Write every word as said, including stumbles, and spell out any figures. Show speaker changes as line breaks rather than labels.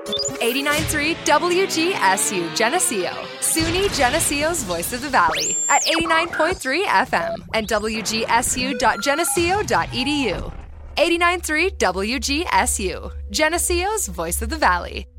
eighty-nine point three W G S U Geneseo, SUNY Geneseo's Voice of the Valley at eighty-nine point three F M and W G S U dot geneseo dot e d u. eighty-nine point three W G S U, Geneseo's Voice of the Valley.